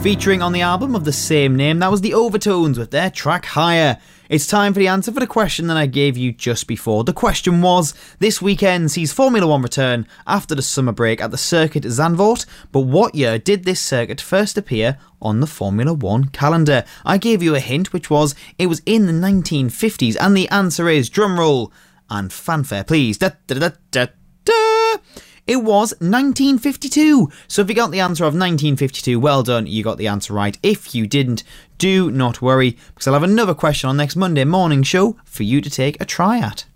Featuring on the album of the same name, that was the Overtones with their track Higher. It's time for the answer for the question that I gave you just before. The question was, this weekend sees Formula 1 return after the summer break at the circuit Zandvoort, but what year did this circuit first appear on the Formula 1 calendar? I gave you a hint, which was, it was in the 1950s, and the answer is, drumroll and fanfare please, da da da da da. It was 1952. So if you got the answer of 1952, well done, you got the answer right. If you didn't, do not worry, because I'll have another question on next Monday morning show for you to take a try at.